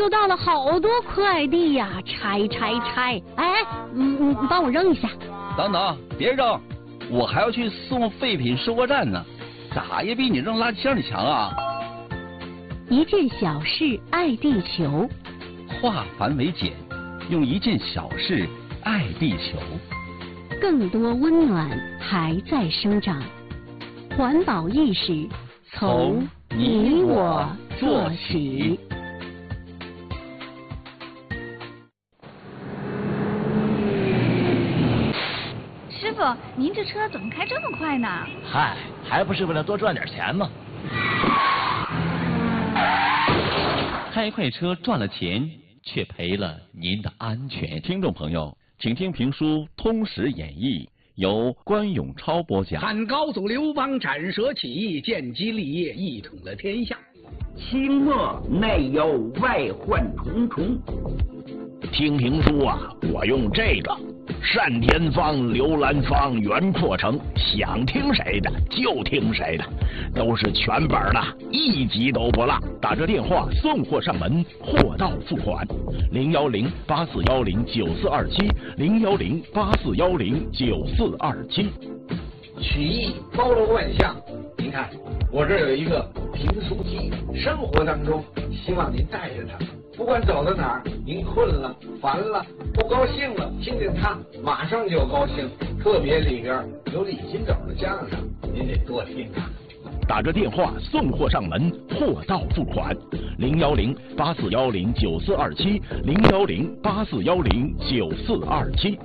又到了好多快递呀，拆！哎，帮我扔一下。 等等，别扔，我还要去送废品收货站呢，咋也比你扔垃圾箱里强啊！ 一件小事爱地球， 化繁为简，用一件小事爱地球。 更多温暖还在生长，环保意识从你我做起。 师傅，您这车怎么开这么快呢？ 嗨，还不是为了多赚点钱吗？ 开快车赚了钱，却赔了您的安全。 听众朋友，请听评书《通史演义》，由关永超播讲。 汉高祖刘邦斩蛇起义，建基立业，一统了天下。 清末内忧外患重重。 听评书啊，我用这个单田芳、刘兰芳原扩成，想听谁的就听谁的，都是全本的，一集都不落。打这电话送货上门，货到付款。010-8410-9427 010-8410-9427。 曲艺包罗万象，您看我这有一个评书机，生活当中希望您带着它，不管走到哪儿，您困了、烦了、不高兴了，听听它，马上就高兴。特别里边有李金斗的相声，您得多听啊。 打着电话送货上门，货到付款。010-8410-9427 010-8410-9427。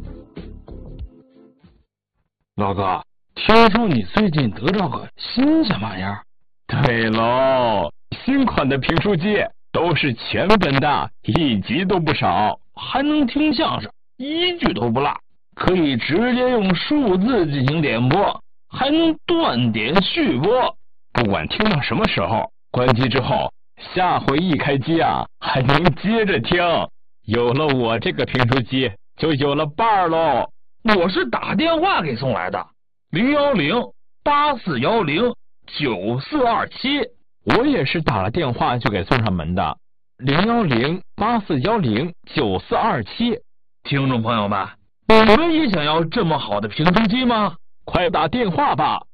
老哥，听说你最近得着个新什么玩意儿？ 对喽，新款的评书机都是全本的，一集都不少， 还能听相声，一句都不落，可以直接用数字进行点播，还能断点续播。 不管听到什么时候，关机之后，下回一开机啊，还能接着听。有了我这个评书机，就有了伴儿喽。 我是打电话给送来的，010-8410-9427。 我也是打了电话就给送上门的，010-8410-9427。 听众朋友们，你们也想要这么好的评书机吗？ 快打电话吧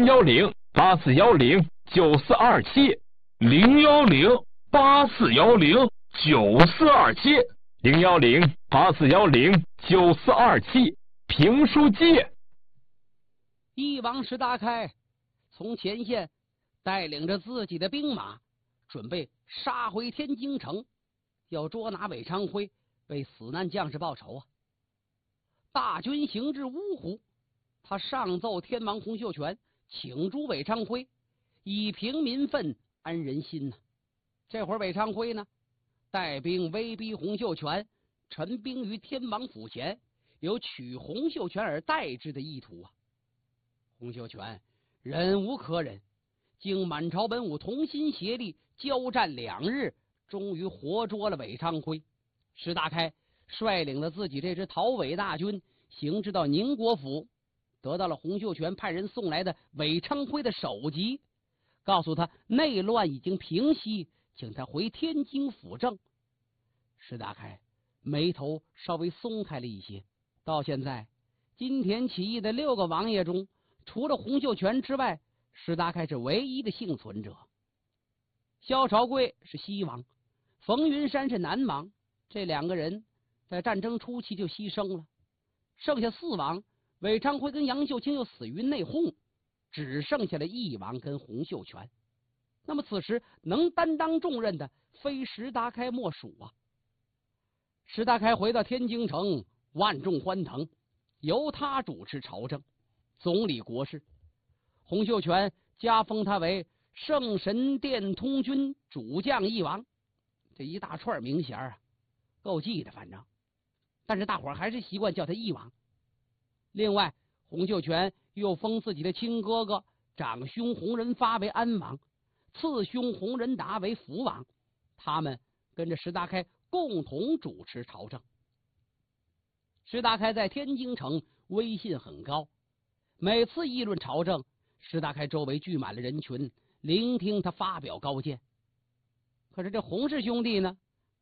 ，010-8410-9427 010-8410-9427 010-8410-9427。评书机。 义王石达开从前线带领着自己的兵马，准备杀回天津城，要捉拿韦昌辉，为死难将士报仇啊！大军行至芜湖，他上奏天王洪秀全，请诛韦昌辉，以平民愤，安人心呐。这会儿韦昌辉呢，带兵威逼洪秀全，陈兵于天王府前，有取洪秀全而代之的意图啊！洪秀全忍无可忍，经满朝文武同心协力交战2日，终于活捉了韦昌辉。石达开率领了自己这支讨韦大军，行至到宁国府，得到了洪秀全派人送来的韦昌辉的首级，告诉他内乱已经平息，请他回天津辅政。石达开眉头稍微松开了一些。到现在，金田起义的6个王爷中，除了洪秀全之外，石达开是唯一的幸存者。萧朝贵是西王，冯云山是南王，这2个人在战争初期就牺牲了。剩下4王，韦昌辉跟杨秀清又死于内讧，只剩下了义王跟洪秀全。那么此时能担当重任的，非石达开莫属啊！石达开回到天津城，万众欢腾，由他主持朝政，总理国事。洪秀全加封他为圣神殿通军主将义王，这一大串名衔啊，够记的反正。但是大伙儿还是习惯叫他义王。另外，洪秀全又封自己的亲哥哥长兄洪仁发为安王，次兄洪仁达为辅王，他们跟着石达开共同主持朝政。石达开在天津城威信很高，每次议论朝政，石达开周围聚满了人群，聆听他发表高见。可是这洪氏兄弟呢，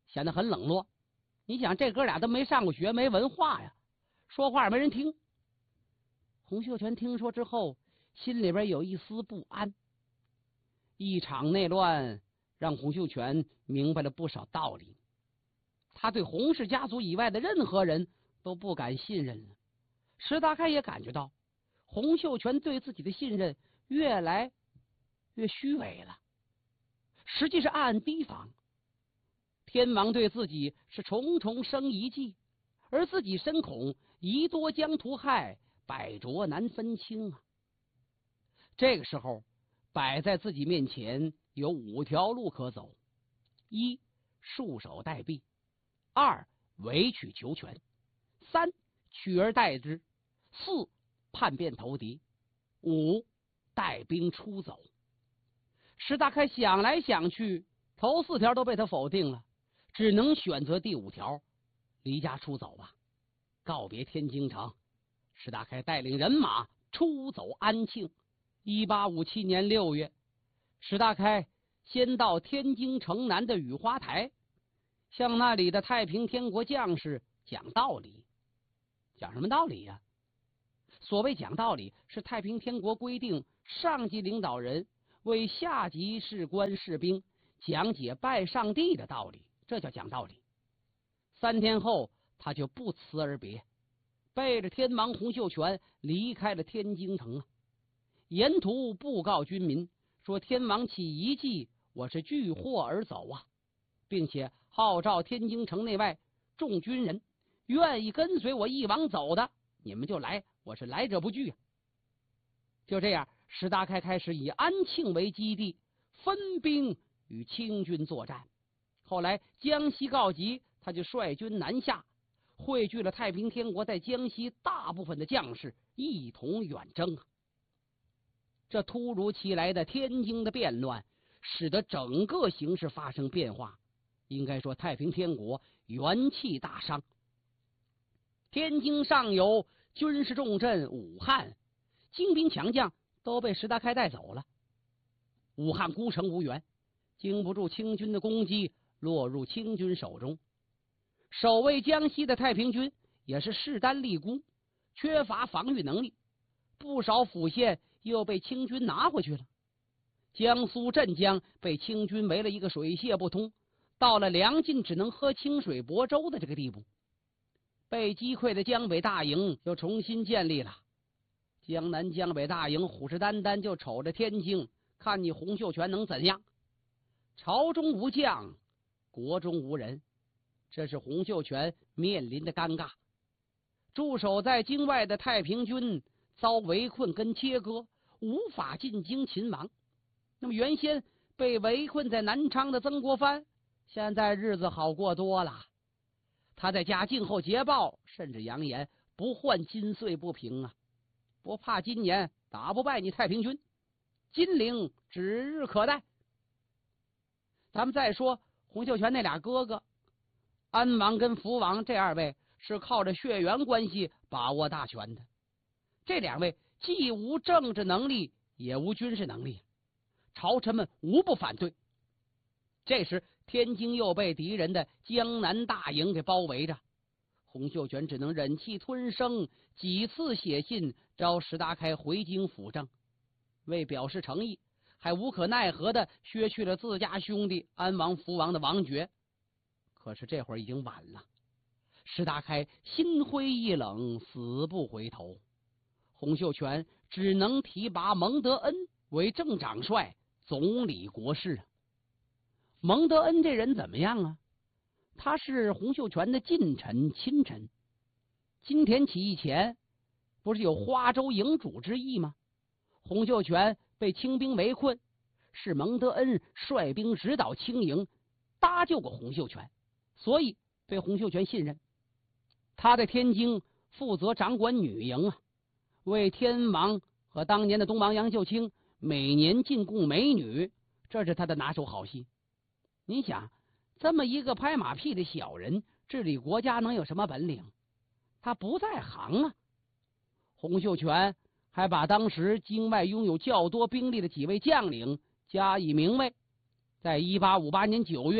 显得很冷落。你想，这哥俩都没上过学，没文化呀，说话没人听。洪秀全听说之后，心里边有一丝不安。一场内乱让洪秀全明白了不少道理，他对洪氏家族以外的任何人都不敢信任了。石达开也感觉到洪秀全对自己的信任越来越虚伪了，实际是暗暗提防。天王对自己是重重生一计，而自己深恐宜多将图害，百浊难分清啊。这个时候摆在自己面前有5条路可走：一、束手待毙；二、委曲求全；三、取而代之；四、叛变投敌；五、带兵出走。石达开想来想去，头4条都被他否定了，只能选择第5条，离家出走吧，告别天津城。石达开带领人马出走安庆。1857年6月，石达开先到天津城南的雨花台，向那里的太平天国将士讲道理。讲什么道理呀？所谓讲道理，是太平天国规定上级领导人为下级士官士兵讲解拜上帝的道理，这叫讲道理。3天后，他就不辞而别，背着天王洪秀全离开了天津城啊。沿途布告军民说，天王起一计，我是拒祸而走啊，并且号召天津城内外众军人，愿意跟随我一往走的，你们就来，我是来者不拒啊。就这样，石达开开始以安庆为基地，分兵与清军作战。后来江西告急，他就率军南下，汇聚了太平天国在江西大部分的将士，一同远征啊。这突如其来的天津的变乱，使得整个形势发生变化，应该说太平天国元气大伤。天津上游军事重镇武汉，精兵强将都被石达开带走了。武汉孤城无援，经不住清军的攻击，落入清军手中。守卫江西的太平军也是势单力孤，缺乏防御能力，不少府县又被清军拿回去了。江苏镇江被清军围了一个水泄不通，到了粮尽只能喝清水薄粥的这个地步。被击溃的江北大营又重新建立了。江南江北大营虎视眈眈，就瞅着天津，看你洪秀全能怎样。朝中无将，国中无人，这是洪秀全面临的尴尬。驻守在京外的太平军遭围困跟切割，无法进京勤王。那么原先被围困在南昌的曾国藩，现在日子好过多了。他在家静候捷报，甚至扬言不换金岁不平啊！不怕今年打不败你太平军，金陵指日可待。咱们再说洪秀全那俩哥哥，安王跟福王这2位是靠着血缘关系把握大权的。这2位既无政治能力，也无军事能力，朝臣们无不反对。这时天津又被敌人的江南大营给包围着，洪秀全只能忍气吞声，几次写信召石达开回京辅政。为表示诚意，还无可奈何的削去了自家兄弟安王福王的王爵。可是这会儿已经晚了，石达开心灰意冷，死不回头。洪秀全只能提拔蒙德恩为正长帅、总理国事。蒙德恩这人怎么样啊？他是洪秀全的近臣亲臣。金田起义前不是有花州营主之意吗？洪秀全被清兵围困，是蒙德恩率兵指导清营，搭救过洪秀全，所以对洪秀全信任。他在天津负责掌管女营啊，为天王和当年的东王杨秀清每年进贡美女，这是他的拿手好戏。你想，这么一个拍马屁的小人，治理国家能有什么本领？他不在行啊。洪秀全还把当时京外拥有较多兵力的几位将领加以明位，在1858年9月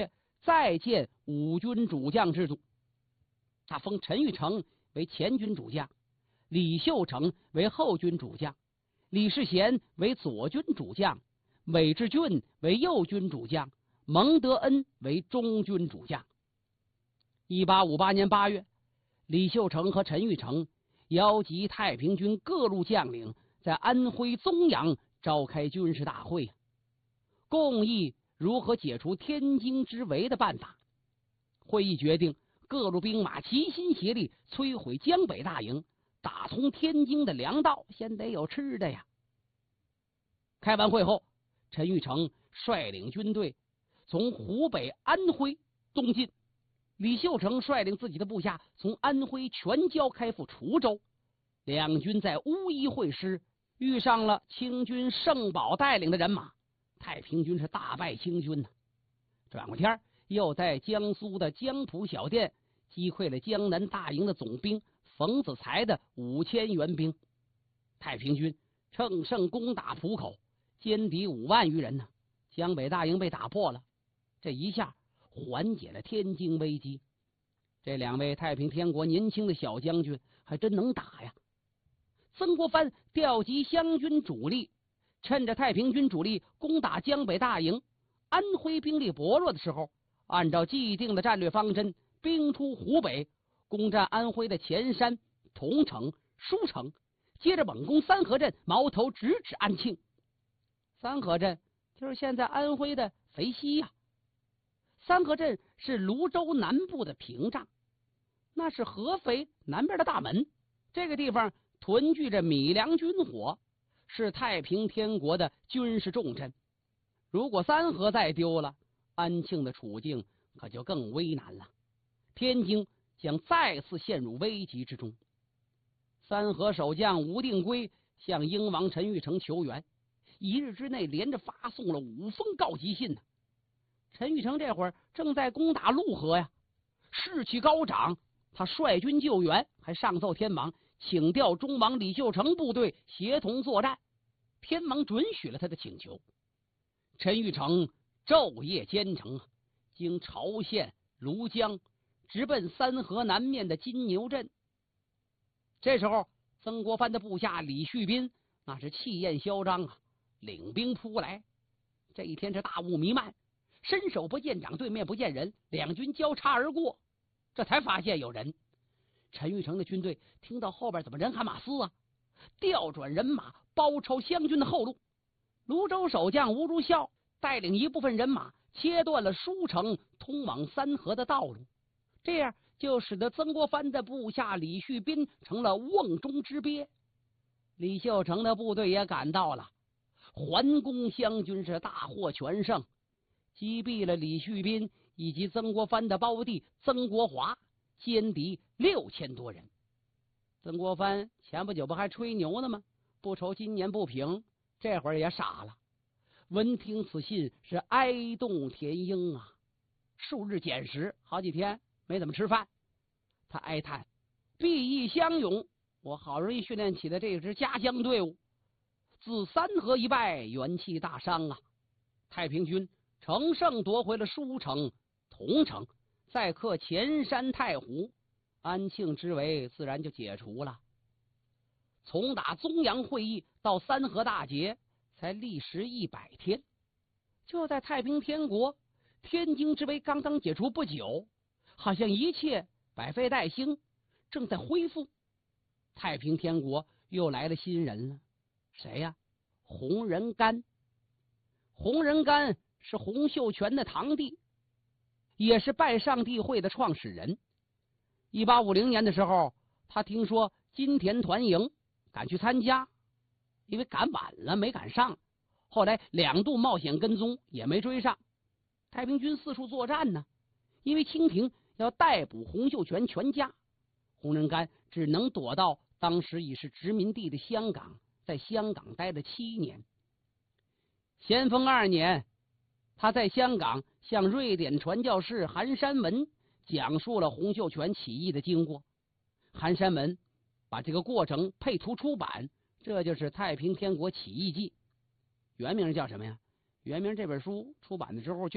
再建5军主将制度。他封陈玉成为前军主将，李秀成为后军主将，李世贤为左军主将，韦志俊为右军主将，蒙德恩为中军主将。1858年8月，李秀成和陈玉成邀集太平军各路将领在安徽枞阳召开军事大会，共议如何解除天津之围的办法。会议决定各路兵马齐心协力摧毁江北大营，打通天津的粮道，先得有吃的呀。开完会后，陈玉成率领军队从湖北安徽东进，李秀成率领自己的部下从安徽全椒开赴滁州。两军在乌衣会师，遇上了清军盛宝带领的人马，太平军是大败清军呢。转过天又在江苏的江浦小店击溃了江南大营的总兵冯子材的5000援兵。太平军乘胜攻打浦口，歼敌5万余人呢。江北大营被打破了，这一下缓解了天津危机。这两位太平天国年轻的小将军还真能打呀。曾国藩调集湘军主力，趁着太平军主力攻打江北大营，安徽兵力薄弱的时候，按照既定的战略方针，兵出湖北，攻占安徽的潜山、桐城、舒城，接着猛攻三河镇，矛头直指安庆。三河镇就是现在安徽的肥西呀。三河镇是泸州南部的屏障，那是合肥南边的大门。这个地方屯聚着米粮军火，是太平天国的军事重镇。如果三河再丢了，安庆的处境可就更危难了，天津将再次陷入危急之中。三河守将吴定圭向英王陈玉成求援，一日之内连着发送了5封告急信呢。陈玉成这会儿正在攻打陆河呀，士气高涨，他率军救援，还上奏天王请调忠王李秀成部队协同作战。天王准许了他的请求。陈玉成昼夜兼程，经潮县、庐江，直奔三河南面的金牛镇。这时候，曾国藩的部下李旭斌那是气焰嚣张啊，领兵扑来。这一天是大雾弥漫，伸手不见掌，对面不见人，两军交叉而过，这才发现有人。陈玉成的军队听到后边怎么人喊马嘶啊，调转人马包抄湘军的后路。泸州守将吴如孝带领一部分人马切断了舒城通往三河的道路，这样就使得曾国藩的部下李旭斌成了瓮中之鳖。李秀成的部队也赶到了，环攻湘军是大获全胜，击毙了李旭斌以及曾国藩的胞弟曾国华，歼敌6000多人。曾国藩前不久不还吹牛呢吗？不愁今年不平，这会儿也傻了。闻听此信是哀动填膺啊，数日减食，好几天没怎么吃饭。他哀叹：毕义乡勇，我好容易训练起的这支家乡队伍，自三河一败，元气大伤啊！太平军乘胜夺回了舒城、桐城，再克潜山、太湖，安庆之围自然就解除了。从打枞阳会议到三河大捷，才历时100天。就在太平天国天津之围刚刚解除不久，好像一切百废待兴，正在恢复。太平天国又来了新人了，谁呀？洪仁玕。洪仁玕是洪秀全的堂弟，也是拜上帝会的创始人。1850年的时候，他听说金田团营，赶去参加，因为赶晚了没赶上，后来2度冒险跟踪也没追上。太平军四处作战呢，因为清廷要逮捕洪秀全全家，洪仁玕只能躲到当时已是殖民地的香港，在香港待了7年。咸丰2年，他在香港向瑞典传教士韩山文讲述了洪秀全起义的经过。韩山文把这个过程配图出版，这就是《太平天国起义记》。原名叫什么呀？原名这本书出版的时候叫《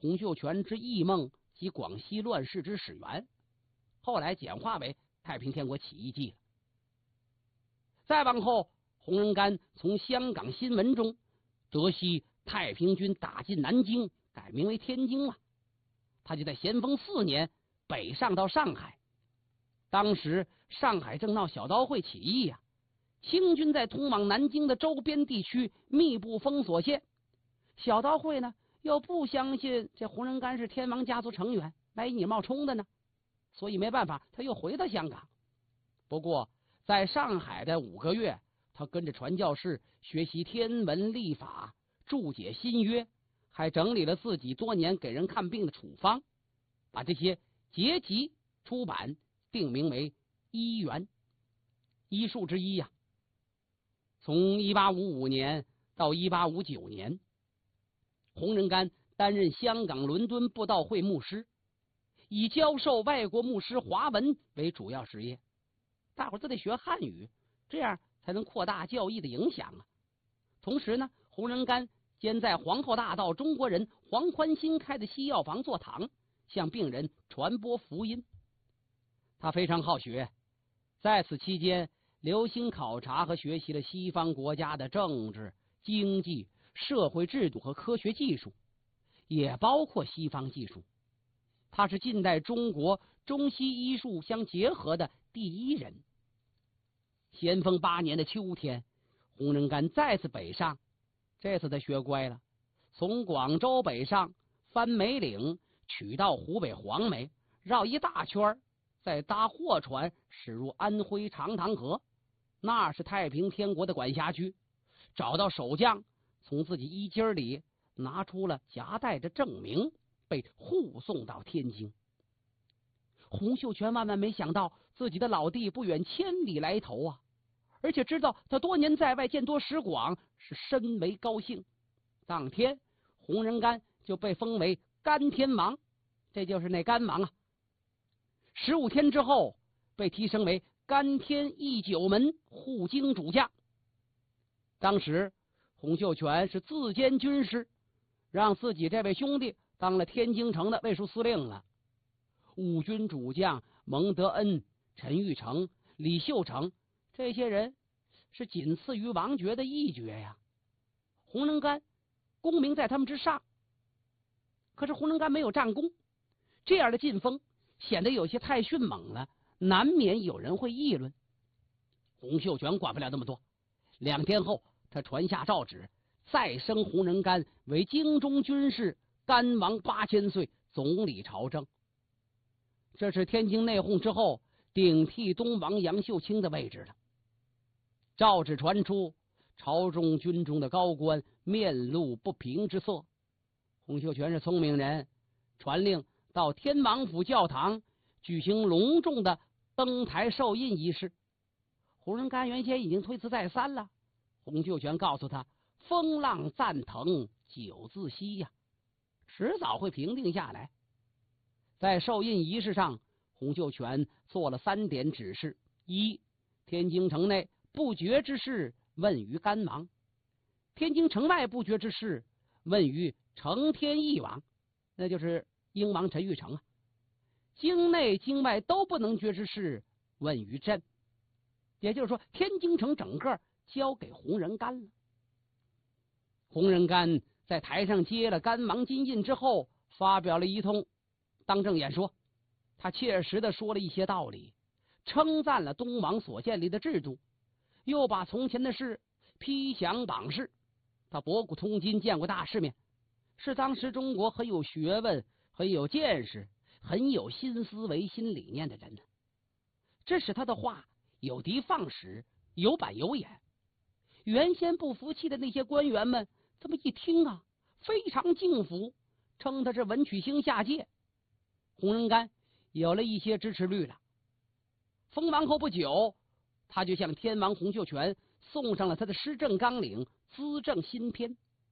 洪秀全之异梦及广西乱世之始源，后来简化为太平天国起义记了。再往后，洪仁玕从香港新闻中得悉太平军打进南京，改名为天津了。他就在咸丰4年北上到上海。当时上海正闹小刀会起义呀，清军在通往南京的周边地区密布封锁线。小刀会呢又不相信这洪仁玕是天王家族成员，万一你冒充的呢，所以没办法，他又回到香港。不过在上海的5个月，他跟着传教士学习天文历法，注解新约，还整理了自己多年给人看病的处方，把这些结集出版，定名为《医源》，医术之医呀。从1855年到1859年，洪仁玕担任香港伦敦布道会牧师，以教授外国牧师华文为主要事业。大伙儿都得学汉语，这样才能扩大教义的影响啊。同时呢，洪仁玕兼在皇后大道中国人黄宽新开的西药房坐堂，向病人传播福音。他非常好学，在此期间留心考察和学习了西方国家的政治、经济、社会制度和科学技术，也包括西方技术。他是近代中国中西医术相结合的第一人。咸丰8年的秋天，洪仁玕再次北上，这次他学乖了，从广州北上，翻梅岭，取到湖北黄梅，绕一大圈，再搭货船驶入安徽长塘河，那是太平天国的管辖区。找到守将，从自己衣襟里拿出了夹带着证明，被护送到天津。洪秀全万万没想到自己的老弟不远千里来投啊，而且知道他多年在外见多识广，是深为高兴。当天洪仁玕就被封为甘天王，这就是那甘王啊。15天之后被提升为甘天义九门护京主将。当时洪秀全是自兼军师，让自己这位兄弟当了天津城的卫戍司令了。五军主将蒙德恩、陈玉成、李秀成，这些人是仅次于王爵的一爵呀。洪仁玕功名在他们之上，可是洪仁玕没有战功，这样的进封显得有些太迅猛了，难免有人会议论。洪秀全管不了那么多，2天后他传下诏旨，再升洪仁玕为京中军事，甘王8000岁，总理朝政。这是天津内讧之后顶替东王杨秀清的位置了。诏旨传出，朝中军中的高官面露不平之色。洪秀全是聪明人，传令到天王府教堂举行隆重的登台受印仪式。洪仁玕原先已经推辞再三了，洪秀全告诉他，风浪暂腾久自息呀，迟早会平定下来。在受印仪式上，洪秀全做了3点指示：一，天津城内不决之事问于甘王；天津城外不决之事问于承天义王，那就是英王陈玉成啊；京内京外都不能决之事问于朕。也就是说，天津城整个交给洪仁玕了。洪仁玕在台上接了甘王金印之后，发表了一通当政演说，他切实的说了一些道理，称赞了东王所建立的制度，又把从前的事批详榜示。他博古通今，见过大世面，是当时中国很有学问、很有见识、很有新思维、新理念的人呢。这使他的话有的放矢，有板有眼。原先不服气的那些官员们，这么一听啊，非常敬服，称他是文曲星下界。洪仁玕有了一些支持率了。封王后不久，他就向天王洪秀全送上了他的施政纲领《资政新篇》。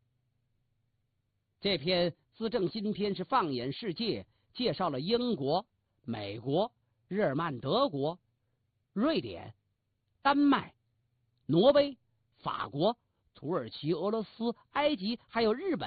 这篇《资政新篇》是放眼世界，介绍了英国、美国、日耳曼德国、瑞典、丹麦、挪威、法国、土耳其、俄罗斯、埃及还有日本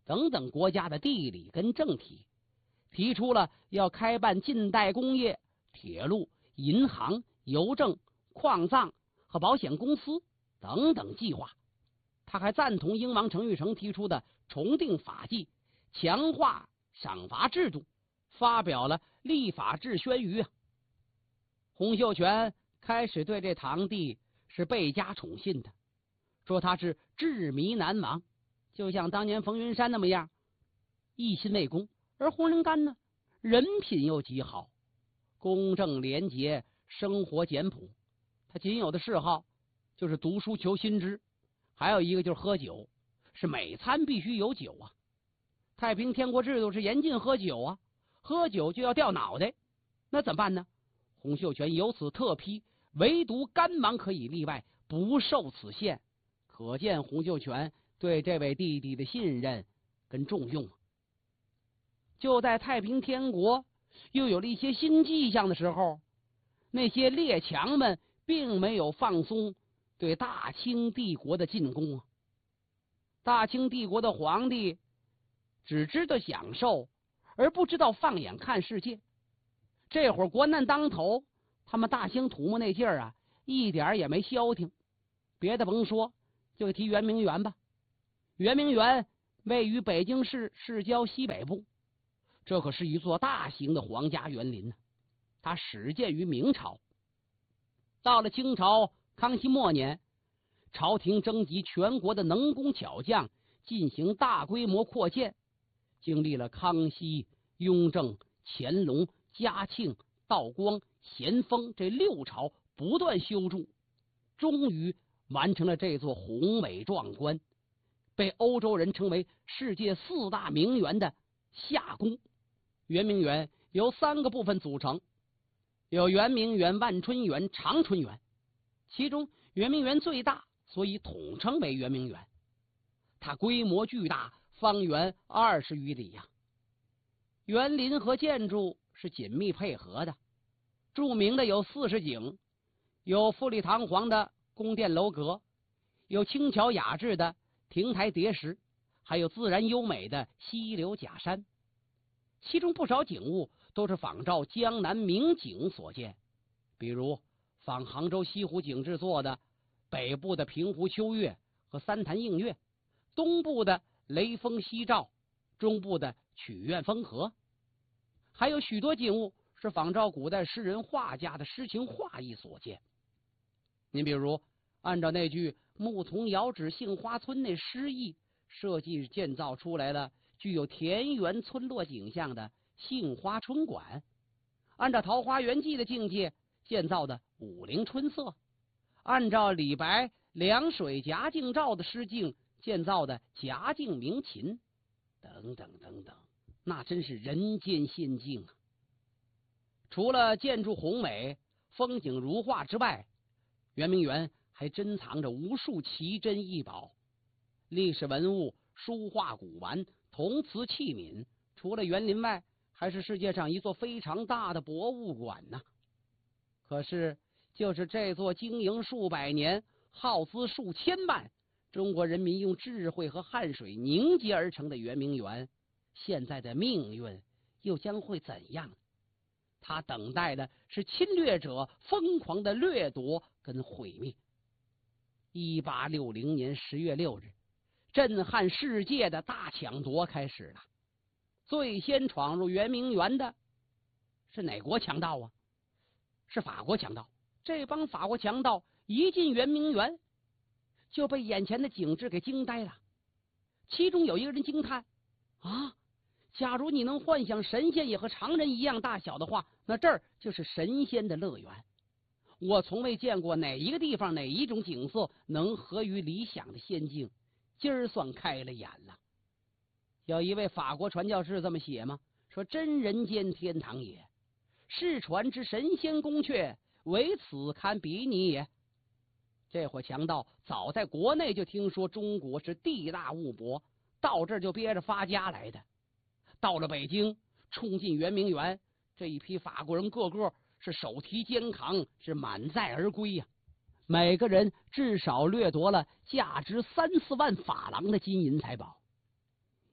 等等国家的地理跟政体，提出了要开办近代工业、铁路、银行、邮政、矿藏和保险公司等等计划。他还赞同英王程昱成提出的重定法纪、强化赏罚制度，发表了立法制宣语。洪秀全开始对这堂弟是倍加宠信的，说他是治迷难王，就像当年冯云山那么样，一心为公。而洪仁玕呢，人品又极好，公正廉洁，生活简朴。他仅有的嗜好就是读书求新知，还有一个就是喝酒，是每餐必须有酒啊。太平天国制度是严禁喝酒啊，喝酒就要掉脑袋，那怎么办呢？洪秀全由此特批，唯独玕王可以例外，不受此限。可见洪秀全对这位弟弟的信任跟重用。就在太平天国又有了一些新迹象的时候，那些列强们并没有放松对大清帝国的进攻啊。大清帝国的皇帝只知道享受，而不知道放眼看世界。这会儿国难当头，他们大兴土木那劲儿啊，一点也没消停。别的甭说，就提圆明园吧。圆明园位于北京市市郊西北部，这可是一座大型的皇家园林呢。它始建于明朝，到了清朝康熙末年，朝廷征集全国的能工巧匠进行大规模扩建，经历了康熙、雍正、乾隆、嘉庆、道光、咸丰这6朝不断修筑，终于完成了这座宏伟壮观，被欧洲人称为世界4大名园的夏宫。圆明园由3个部分组成，有圆明园、万春园、长春园，其中圆明园最大，所以统称为圆明园。它规模巨大，方圆20余里呀。园林和建筑是紧密配合的，著名的有40景，有富丽堂皇的宫殿楼阁，有轻巧雅致的亭台叠石，还有自然优美的溪流假山。其中不少景物都是仿照江南名景所建，比如仿杭州西湖景制作的北部的平湖秋月和三潭映月，东部的雷峰夕照，中部的曲院风荷。还有许多景物是仿照古代诗人画家的诗情画意所建。您比如按照那句牧童遥指杏花村那诗意，设计建造出来了具有田园村落景象的杏花春馆，按照《桃花源记》的境界建造的武陵春色，按照李白凉水夹境照的诗境建造的夹境鸣琴，等等等等，那真是人间仙境啊！除了建筑宏美、风景如画之外，圆明园还珍藏着无数奇珍异宝、历史文物、书画古玩、铜瓷器皿。除了园林外，还是世界上一座非常大的博物馆呢。可是，就是这座经营数百年、耗资数千万，中国人民用智慧和汗水凝结而成的圆明园，现在的命运又将会怎样？他等待的是侵略者疯狂的掠夺跟毁灭。1860年10月6日，震撼世界的大抢夺开始了。最先闯入圆明园的是哪国强盗啊？是法国强盗。这帮法国强盗一进圆明园，就被眼前的景致给惊呆了。其中有一个人惊叹：啊，假如你能幻想神仙也和常人一样大小的话，那这儿就是神仙的乐园。我从未见过哪一个地方、哪一种景色能合于理想的仙境，今儿算开了眼了。有一位法国传教士这么写吗？说真人间天堂也，世传之神仙宫阙，唯此堪比拟也。这伙强盗早在国内就听说中国是地大物博，到这儿就憋着发家来的。到了北京，冲进圆明园，这一批法国人个个是手提肩扛，是满载而归呀。每个人至少掠夺了价值3-4万法郎的金银财宝。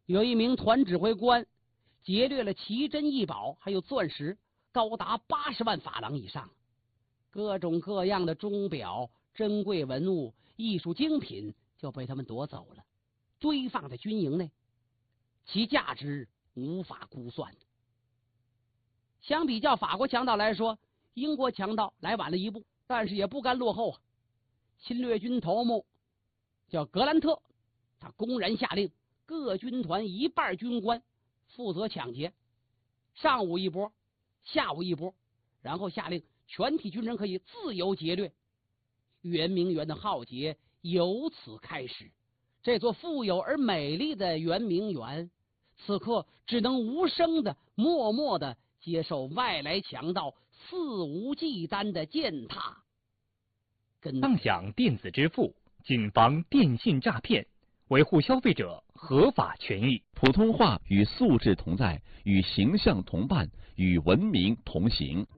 有一名团指挥官劫掠了奇珍异宝，还有钻石，高达80万法郎以上，各种各样的钟表、珍贵文物、艺术精品就被他们夺走了，堆放在军营内，其价值无法估算。相比较法国强盗来说，英国强盗来晚了一步，但是也不甘落后啊。侵略军头目叫格兰特，他公然下令各军团一半军官负责抢劫，上午一波，下午一波，然后下令全体军人可以自由劫掠。圆明园的浩劫由此开始，这座富有而美丽的圆明园此刻只能无声的默默的接受外来强盗肆无忌惮的践踏。 当响电子支付，谨防电信诈骗，维护消费者合法权益。 普通话与素质同在，与形象同伴，与文明同行。